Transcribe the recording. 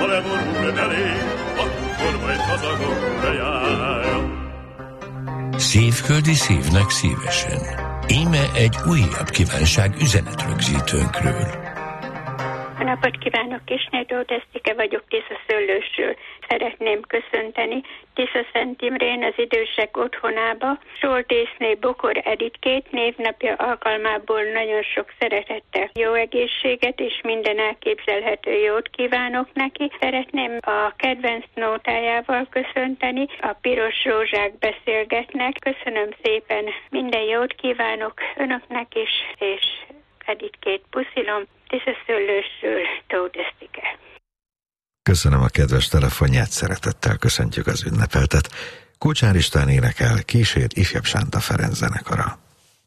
ha leborul belé, akkor majd hazagokra jár. Szívföldi szívnek szívesen. Íme egy újabb kívánság üzenetrögzítőnkről. A napot kívánok, Kisnyerdó Esztike vagyok, Tisza Szőlősről. Szeretném köszönteni Tisza Szent Imrén az idősek otthonába Soltészné Bokor Editkét névnapja alkalmából nagyon sok szeretettel jó egészséget és minden elképzelhető jót kívánok neki. Szeretném a kedvenc nótájával köszönteni, a Piros Rózsák beszélgetnek. Köszönöm szépen, minden jót kívánok önöknek is, és Editkét puszilom. Tisza Szőlősről, Tóth Esztike. Köszönöm a kedves telefonját, szeretettel köszöntjük az ünnepeltet. Kócsár István énekel, kísért ifjabb Sánta Ferenc zenekara.